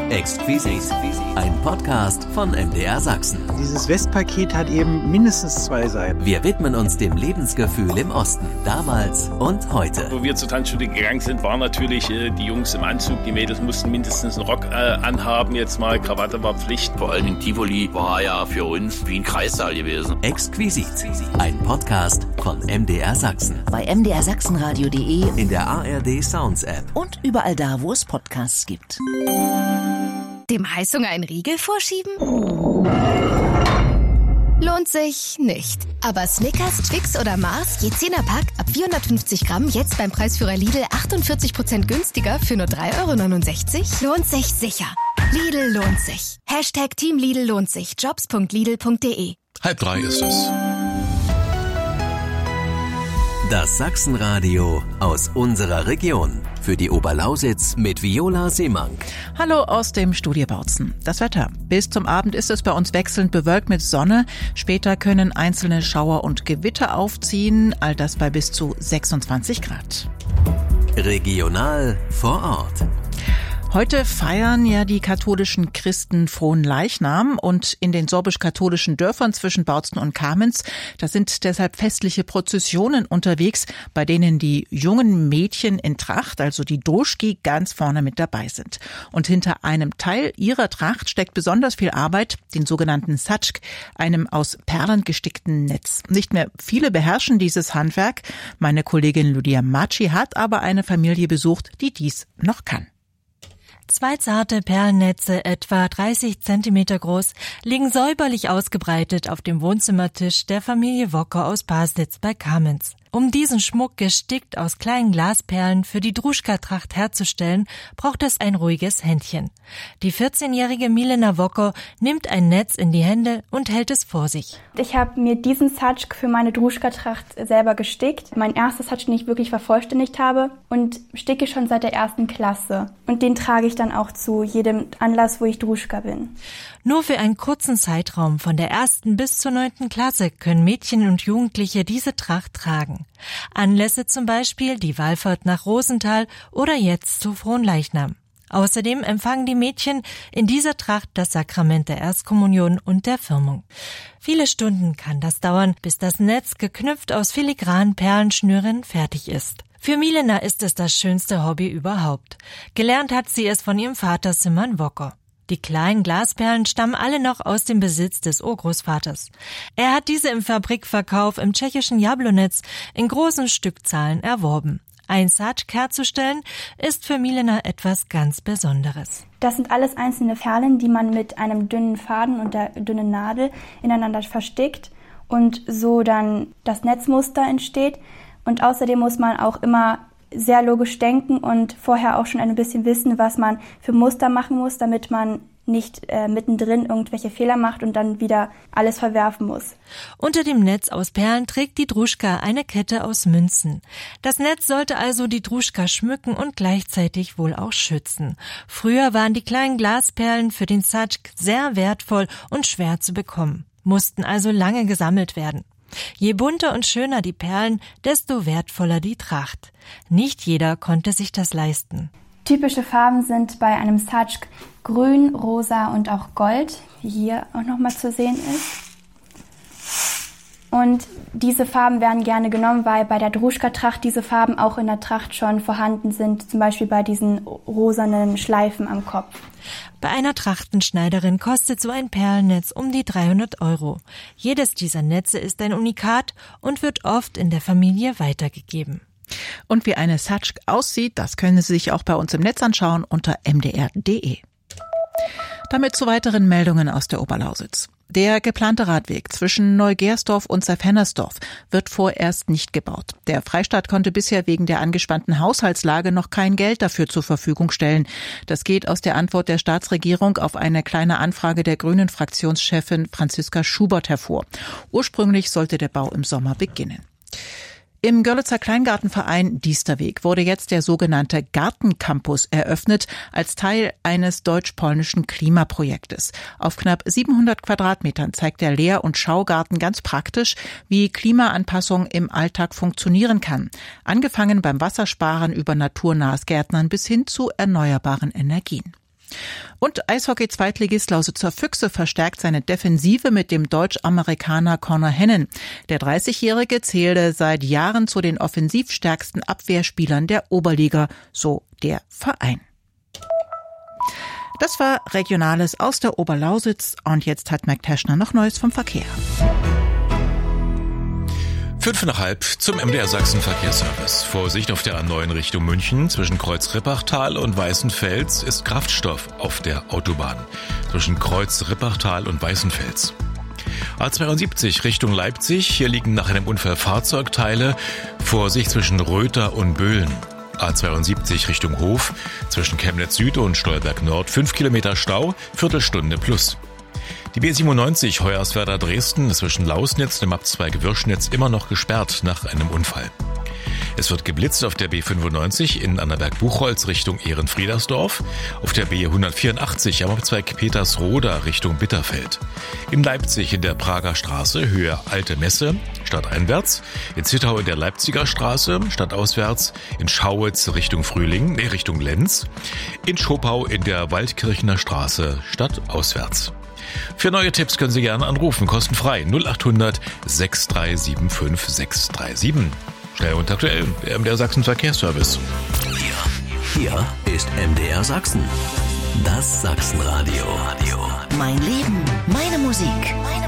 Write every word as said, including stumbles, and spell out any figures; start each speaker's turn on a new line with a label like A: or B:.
A: Exquisit, ein Podcast von M D R Sachsen.
B: Dieses Westpaket hat eben mindestens zwei Seiten.
A: Wir widmen uns dem Lebensgefühl im Osten, damals und heute.
C: Wo wir zur Tanzschule gegangen sind, waren natürlich äh, die Jungs im Anzug, die Mädels mussten mindestens einen Rock äh, anhaben, jetzt mal Krawatte war Pflicht.
D: Vor allen Dingen Tivoli war ja für uns wie ein Kreissaal gewesen.
A: Exquisit, ein Podcast von M D R Sachsen.
E: Bei m d r sachsenradio punkt d e,
A: In der A R D Sounds App
E: und überall da, wo es Podcasts gibt.
F: Dem Heißhunger einen Riegel vorschieben? Lohnt sich nicht. Aber Snickers, Twix oder Mars, je zehner-Pack, ab vierhundertfünfzig Gramm, jetzt beim Preisführer Lidl achtundvierzig Prozent günstiger für nur drei Euro neunundsechzig? Lohnt sich sicher. Lidl lohnt sich. Hashtag Team Lidl lohnt sich. jobs punkt lidl punkt d e.
G: Halb drei ist es.
A: Das Sachsenradio aus unserer Region. Für die Oberlausitz mit Viola Seemank.
H: Hallo aus dem Studio Bautzen. Das Wetter. Bis zum Abend ist es bei uns wechselnd bewölkt mit Sonne. Später können einzelne Schauer und Gewitter aufziehen. All das bei bis zu sechsundzwanzig Grad.
A: Regional vor Ort.
H: Heute feiern ja die katholischen Christen Fronleichnam und in den sorbisch-katholischen Dörfern zwischen Bautzen und Kamenz, da sind deshalb festliche Prozessionen unterwegs, bei denen die jungen Mädchen in Tracht, also die Druschki, ganz vorne mit dabei sind. Und hinter einem Teil ihrer Tracht steckt besonders viel Arbeit, den sogenannten Satschk, einem aus Perlen gestickten Netz. Nicht mehr viele beherrschen dieses Handwerk. Meine Kollegin Lydia Matschi hat aber eine Familie besucht, die dies noch kann.
I: Zwei zarte Perlennetze, etwa dreißig Zentimeter groß, liegen säuberlich ausgebreitet auf dem Wohnzimmertisch der Familie Wocker aus Paslitz bei Kamenz. Um diesen Schmuck gestickt aus kleinen Glasperlen für die Druschka-Tracht herzustellen, braucht es ein ruhiges Händchen. Die vierzehnjährige Milena Wocker nimmt ein Netz in die Hände und hält es vor sich.
J: Ich habe mir diesen Satschk für meine Druschka-Tracht selber gestickt. Mein erster Satschk, den ich wirklich vervollständigt habe, und sticke schon seit der ersten Klasse. Und den trage ich dann auch zu jedem Anlass, wo ich Druschka bin.
I: Nur für einen kurzen Zeitraum von der ersten bis zur neunten Klasse können Mädchen und Jugendliche diese Tracht tragen. Anlässe zum Beispiel die Wallfahrt nach Rosenthal oder jetzt zu Fronleichnam. Außerdem empfangen die Mädchen in dieser Tracht das Sakrament der Erstkommunion und der Firmung. Viele Stunden kann das dauern, bis das Netz geknüpft aus filigranen Perlenschnüren fertig ist. Für Milena ist es das schönste Hobby überhaupt. Gelernt hat sie es von ihrem Vater Simon Wocker. Die kleinen Glasperlen stammen alle noch aus dem Besitz des Urgroßvaters. Er hat diese im Fabrikverkauf im tschechischen Jablonec in großen Stückzahlen erworben. Ein Satschk herzustellen ist für Milena etwas ganz Besonderes.
J: Das sind alles einzelne Perlen, die man mit einem dünnen Faden und der dünnen Nadel ineinander verstickt und so dann das Netzmuster entsteht. Und außerdem muss man auch immer sehr logisch denken und vorher auch schon ein bisschen wissen, was man für Muster machen muss, damit man nicht äh, mittendrin irgendwelche Fehler macht und dann wieder alles verwerfen muss.
I: Unter dem Netz aus Perlen trägt die Druschka eine Kette aus Münzen. Das Netz sollte also die Druschka schmücken und gleichzeitig wohl auch schützen. Früher waren die kleinen Glasperlen für den Satschk sehr wertvoll und schwer zu bekommen, mussten also lange gesammelt werden. Je bunter und schöner die Perlen, desto wertvoller die Tracht. Nicht jeder konnte sich das leisten.
J: Typische Farben sind bei einem Satschk grün, rosa und auch gold, wie hier auch nochmal zu sehen ist. Und diese Farben werden gerne genommen, weil bei der Druschka-Tracht diese Farben auch in der Tracht schon vorhanden sind, zum Beispiel bei diesen rosanen Schleifen am Kopf.
I: Bei einer Trachtenschneiderin kostet so ein Perlennetz um die dreihundert Euro. Jedes dieser Netze ist ein Unikat und wird oft in der Familie weitergegeben.
H: Und wie eine Satschk aussieht, das können Sie sich auch bei uns im Netz anschauen unter m d r punkt d e. Damit zu weiteren Meldungen aus der Oberlausitz. Der geplante Radweg zwischen Neugersdorf und Seif-Hennersdorf wird vorerst nicht gebaut. Der Freistaat konnte bisher wegen der angespannten Haushaltslage noch kein Geld dafür zur Verfügung stellen. Das geht aus der Antwort der Staatsregierung auf eine kleine Anfrage der Grünen-Fraktionschefin Franziska Schubert hervor. Ursprünglich sollte der Bau im Sommer beginnen. Im Görlitzer Kleingartenverein Diesterweg wurde jetzt der sogenannte Gartencampus eröffnet als Teil eines deutsch-polnischen Klimaprojektes. Auf knapp siebenhundert Quadratmetern zeigt der Lehr- und Schaugarten ganz praktisch, wie Klimaanpassung im Alltag funktionieren kann. Angefangen beim Wassersparen über naturnahes Gärtnern bis hin zu erneuerbaren Energien. Und Eishockey-Zweitligist Lausitzer Füchse verstärkt seine Defensive mit dem Deutsch-Amerikaner Connor Hennen. Der dreißigjährige zählte seit Jahren zu den offensivstärksten Abwehrspielern der Oberliga, so der Verein. Das war Regionales aus der Oberlausitz und jetzt hat Mike Teschner noch Neues vom Verkehr.
G: Fünf nach halb zum M D R Sachsen Verkehrsservice. Vorsicht auf der A neun Richtung München. Zwischen Kreuz-Rippachtal und Weißenfels ist Kraftstoff auf der Autobahn. Zwischen Kreuz-Rippachtal und Weißenfels. A zweiundsiebzig Richtung Leipzig. Hier liegen nach einem Unfall Fahrzeugteile. Vorsicht zwischen Röther und Böhlen. A zweiundsiebzig Richtung Hof. Zwischen Chemnitz Süd und Stolberg Nord. Fünf Kilometer Stau. Viertelstunde plus. Die B siebenundneunzig Hoyerswerda Dresden ist zwischen Lausnitz und dem Abzweig Würschnitz immer noch gesperrt nach einem Unfall. Es wird geblitzt auf der B fünfundneunzig in Annaberg-Buchholz Richtung Ehrenfriedersdorf, auf der B hundertvierundachtzig am Abzweig Petersroda Richtung Bitterfeld. In Leipzig in der Prager Straße Höhe Alte Messe stadteinwärts, in Zittau in der Leipziger Straße stadtauswärts, in Schauitz Richtung Frühling, nee, Richtung Lenz, in Schopau in der Waldkirchener Straße stadtauswärts. Für neue Tipps können Sie gerne anrufen, kostenfrei null acht hundert sechs drei sieben fünf sechs drei sieben. Schnell und aktuell, der M D R Sachsen Verkehrsservice.
A: Hier, hier ist M D R Sachsen. Das Sachsenradio.
E: Mein Leben, meine Musik.